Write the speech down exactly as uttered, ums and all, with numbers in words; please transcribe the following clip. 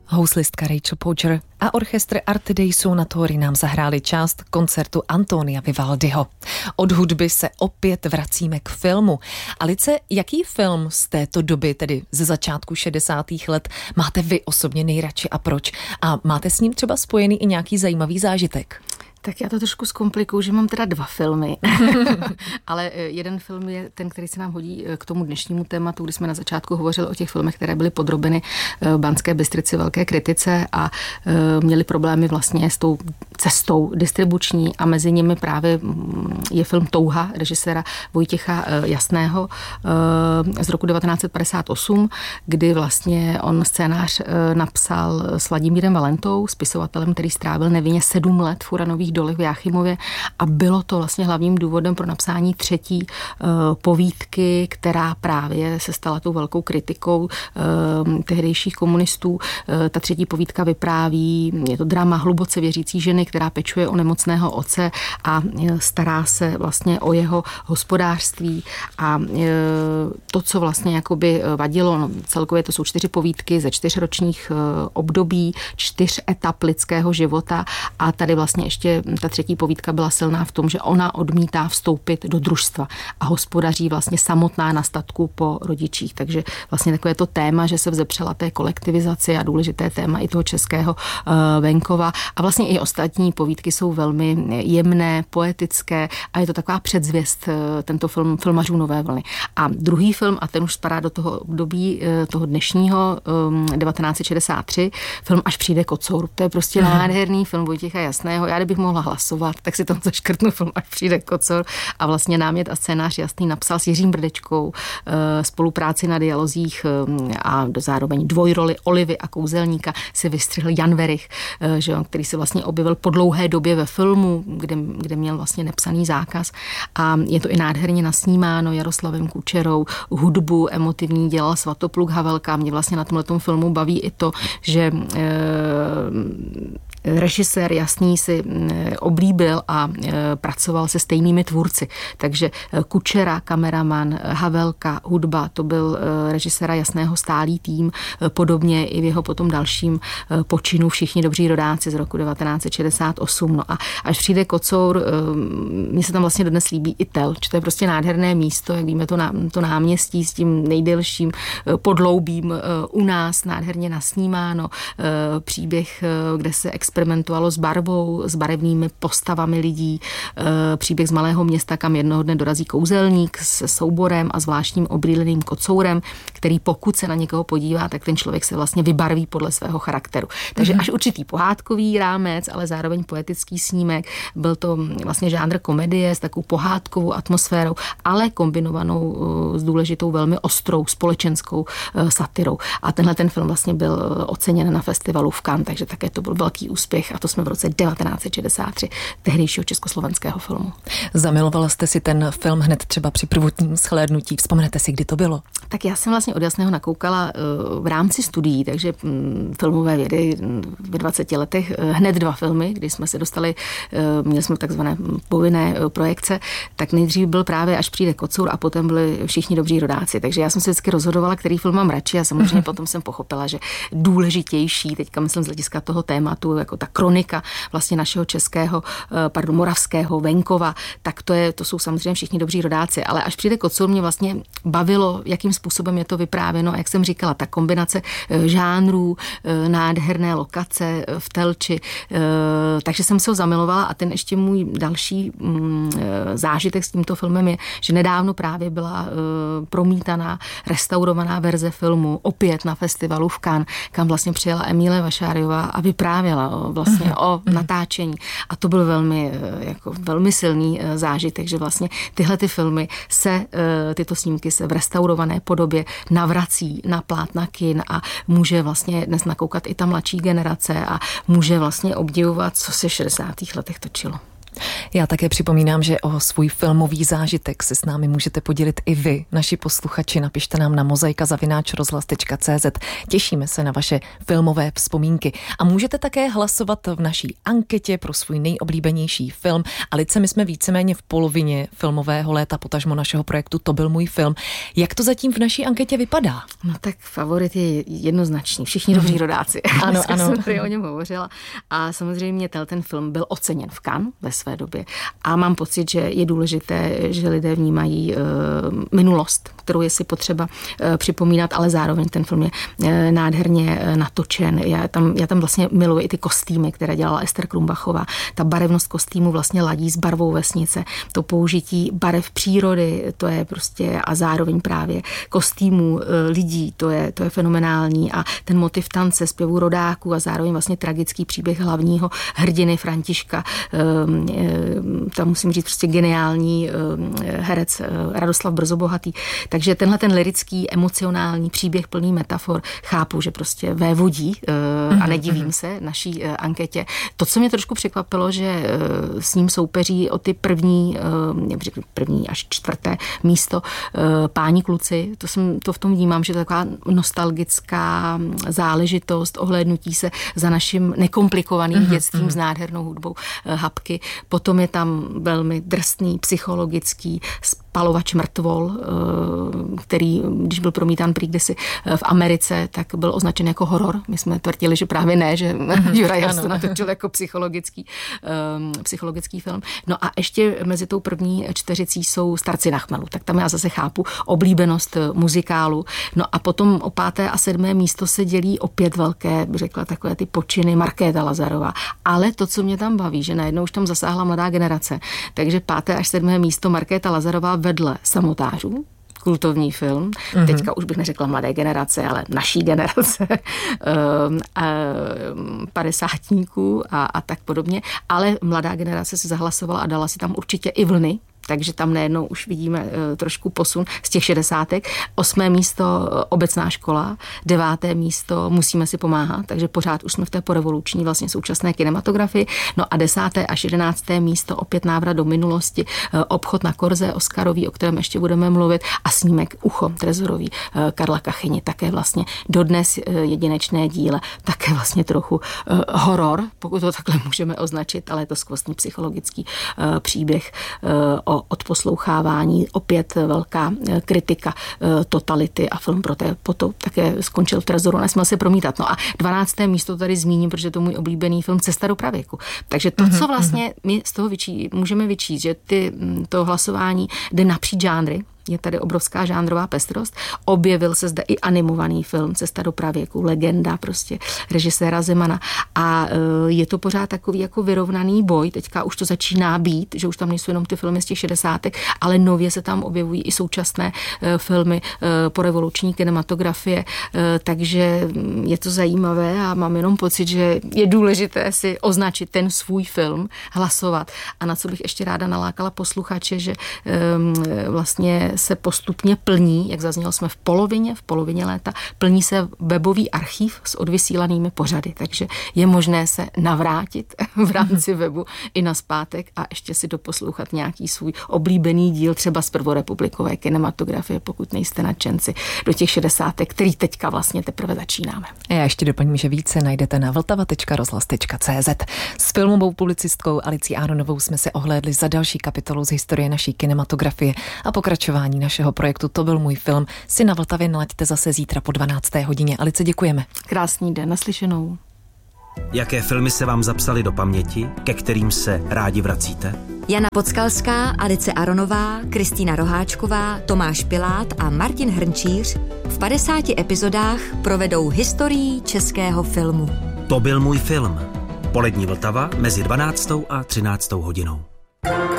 Houslistka Rachel Poger a orchestr Arte dei Suonatori nám zahráli část koncertu Antonia Vivaldiho. Od hudby se opět vracíme k filmu. Alice, jaký film z této doby, tedy ze začátku šedesátých let, máte vy osobně nejradši a proč? A máte s ním třeba spojený i nějaký zajímavý zážitek? Tak já to trošku zkomplikuju, že mám teda dva filmy, ale jeden film je ten, který se nám hodí k tomu dnešnímu tématu, kdy jsme na začátku hovořili o těch filmech, které byly podrobeny Banské Bystrici velké kritice a měli problémy vlastně s tou cestou distribuční a mezi nimi právě je film Touha režiséra Vojtěcha Jasného z roku devatenáct set padesát osm, kdy vlastně on scénář napsal s Vladimírem Valentou, spisovatelem, který strávil nevinně sedm let v uranových dolech v Jáchymově a bylo to vlastně hlavním důvodem pro napsání třetí uh, povídky, která právě se stala tou velkou kritikou uh, tehdejších komunistů. Uh, ta třetí povídka vypráví, je to drama hluboce věřící ženy, která pečuje o nemocného otce a uh, stará se vlastně o jeho hospodářství a uh, to, co vlastně jakoby vadilo, no, celkově to jsou čtyři povídky ze čtyřročních uh, období, čtyř etap lidského života a tady vlastně ještě ta třetí povídka byla silná v tom, že ona odmítá vstoupit do družstva a hospodaří vlastně samotná na statku po rodičích. Takže vlastně takové to téma, že se vzepřela té kolektivizaci a důležité téma i toho českého venkova. A vlastně i ostatní povídky jsou velmi jemné, poetické a je to taková předzvěst tento film filmařů Nové vlny. A druhý film, a ten už spadá do toho období toho dnešního devatenáct set šedesát tři, film Až přijde kocour. To je prostě nádherný film Vojtěcha Jasného. Já kdybych mohla hlasovat, tak si tam zaškrtnu film Až přijde kocour a vlastně námět a scénář Jasný napsal s Jiřím Brdečkou spolupráci na dialozích a zároveň dvojroli Olivy a kouzelníka si vystřihl Jan Werich, že on, který se vlastně objevil po dlouhé době ve filmu, kde, kde měl vlastně nepsaný zákaz a je to i nádherně nasnímáno Jaroslavem Kučerou, hudbu emotivní dělal Svatopluk Havelka. Mě vlastně na tomhletom filmu baví i to, že režisér Jasný si oblíbil a pracoval se stejnými tvůrci. Takže Kučera, kameraman, Havelka, hudba, to byl režiséra Jasného stálý tým. Podobně i v jeho potom dalším počinu Všichni dobří rodáci z roku devatenáct set šedesát osm. No a až přijde kocour, mně se tam vlastně dodnes líbí i Telč. To je prostě nádherné místo, jak víme, to, ná, to náměstí s tím nejdelším podloubím u nás, nádherně nasnímáno. Příběh, kde se experimentovalo s barvou, s barevnými postavami lidí. Příběh z malého města, kam jednoho dne dorazí kouzelník se souborem a zvláštním obrýleným kocourem, který pokud se na někoho podívá, tak ten člověk se vlastně vybarví podle svého charakteru. Takže mm-hmm. až určitý pohádkový rámec, ale zároveň poetický snímek. Byl to vlastně žánr komedie s takovou pohádkovou atmosférou, ale kombinovanou s důležitou velmi ostrou společenskou satirou. A tenhle ten film vlastně byl oceněn na festivalu v Cannes, takže také to byl velký úspěch a to jsme v roce devatenáct set šedesát tři tehdejšího československého filmu. Zamilovala jste si ten film hned třeba při prvotním shlédnutí. Vzpomenete si, kdy to bylo? Tak já jsem vlastně od Jasného nakoukala v rámci studií, takže filmové vědy ve dvaceti letech hned dva filmy, kdy jsme se dostali, měli jsme takzvané povinné projekce, tak nejdřív byl právě Až přijde kocour a potom byli Všichni dobří rodáci. Takže já jsem se vždycky rozhodovala, který film mám radši a samozřejmě potom jsem pochopila, že důležitější, teďka myslím z hlediska toho tématu, jako ta kronika vlastně našeho českého, pardon, moravského venkova, tak to je, to jsou samozřejmě Všichni dobří rodáci, ale Až přijde kocour mě vlastně bavilo, jakým způsobem je to vyprávěno a jak jsem říkala, ta kombinace žánrů, nádherné lokace v Telči, takže jsem se ho zamilovala a ten ještě můj další zážitek s tímto filmem je, že nedávno právě byla promítaná, restaurovaná verze filmu opět na festivalu v Cannes, kam vlastně přijela Emílie Vašáriová a vyprávěla o, vlastně mm-hmm. o natáčení a to byl velmi, jako velmi silný zážitek, že vlastně tyhle ty filmy se, tyto snímky se v restaurované podobě navrací na plátna kin a může vlastně dnes nakoukat i ta mladší generace a může vlastně obdivovat, co se v šedesátých letech točilo. Já také připomínám, že o svůj filmový zážitek se s námi můžete podělit i vy, naši posluchači. Napište nám na mozaika zavináč rozhlas tečka cé zet. Těšíme se na vaše filmové vzpomínky. A můžete také hlasovat v naší anketě pro svůj nejoblíbenější film. Alice, my jsme víceméně v polovině filmového léta, potažmo našeho projektu To byl můj film. Jak to zatím v naší anketě vypadá? No tak favorit je jednoznačný. Všichni dobří rodáci. Ano, ano. Jsem tady o něm hovořila. A samozřejmě ten film byl oceněn v Cannes ve své době. A mám pocit, že je důležité, že lidé vnímají uh, minulost, kterou je si potřeba uh, připomínat, ale zároveň ten film je uh, nádherně uh, natočen. Já tam, já tam vlastně miluji i ty kostýmy, které dělala Ester Krumbachová. Ta barevnost kostýmu vlastně ladí s barvou vesnice. To použití barev přírody, to je prostě a zároveň právě kostýmů uh, lidí, to je, to je fenomenální a ten motiv tance, zpěvu rodáků a zároveň vlastně tragický příběh hlavního hrdiny Františka, um, tam musím říct prostě geniální herec Radoslav Brzobohatý. Takže tenhle ten lirický, emocionální příběh plný metafor chápu, že prostě vévodí a nedivím se naší anketě. To, co mě trošku překvapilo, že s ním soupeří o ty první, první až čtvrté místo Páni kluci. To, jsem, to v tom vnímám, že to je taková nostalgická záležitost, ohlédnutí se za naším nekomplikovaným dětstvím s nádhernou hudbou Hapky. Potom je tam velmi drsný, psychologický spalovač mrtvol, který, když byl promítán prý kdysi v Americe, tak byl označen jako horor. My jsme tvrdili, že právě ne, že Juraj Jas to natočil jako psychologický, psychologický film. No a ještě mezi tou první čtyřicí jsou Starci na chmelu, tak tam já zase chápu oblíbenost muzikálu. No a potom o páté a sedmé místo se dělí opět velké, řekla takové ty počiny Markéta Lazarová. Ale to, co mě tam baví, že najednou už tam zasáhla mladá generace. Takže páté až sedmé místo Markéta Lazarová vedle Samotářů, kultovní film. Mm-hmm. Teďka už bych neřekla mladé generace, ale naší generace, padesátníků a, a tak podobně. Ale mladá generace si zahlasovala a dala si tam určitě i Vlny. Takže tam najednou už vidíme uh, trošku posun z těch šedesátek. Osmé místo uh, Obecná škola, deváté místo Musíme si pomáhat, takže pořád už jsme v té porevoluční vlastně současné kinematografii. No a desáté až jedenácté místo opět návrat do minulosti, uh, Obchod na Korze Oscarový, o kterém ještě budeme mluvit, a snímek Ucho Trezorový uh, Karla Kachyni, také vlastně dodnes uh, jedinečné díle, také vlastně trochu uh, horor, pokud to takhle můžeme označit, ale je to skvostný psychologický uh, příběh uh, o odposlouchávání, opět velká kritika totality a film proto také skončil v Trezoru, nesměl se promítat. No a dvanácté místo tady zmíním, protože to je můj oblíbený film Cesta do pravěku. Takže to, co vlastně my z toho vyčí, můžeme vyčíst, že ty, to hlasování jde napříč žánry, je tady obrovská žánrová pestrost. Objevil se zde i animovaný film Cesta do pravěku, legenda prostě režiséra Zemana. A je to pořád takový jako vyrovnaný boj. Teďka už to začíná být, že už tam nejsou jenom ty filmy z těch šedesátek, ale nově se tam objevují i současné filmy po revoluční kinematografie. Takže je to zajímavé a mám jenom pocit, že je důležité si označit ten svůj film, hlasovat. A na co bych ještě ráda nalákala posluchače, že vlastně se postupně plní, jak zaznělo, jsme v polovině, v polovině léta, plní se webový archív s odvysílanými pořady, takže je možné se navrátit v rámci webu i nazpátek a ještě si doposlouchat nějaký svůj oblíbený díl, třeba z prvorepublikové kinematografie, pokud nejste nadšenci do těch šedesátek, který teďka vlastně teprve začínáme. A já ještě doplním, že více najdete na vltava tečka rozhlas tečka cé zet. S filmovou publicistkou Alicí Aronovou jsme se ohlédli za další kapitolu z historie naší kinematografie a pokračování našeho projektu To byl můj film si na Vltavě nalaďte zase zítra po dvanácté hodině. Alice, děkujeme. Krásný den, naslyšenou. Jaké filmy se vám zapsaly do paměti, ke kterým se rádi vracíte? Jana Podskalská, Alice Aronová, Kristýna Roháčková, Tomáš Pilát a Martin Hrnčíř v padesáti epizodách provedou historií českého filmu. To byl můj film. Polední Vltava mezi dvanáctou a třináctou hodinou.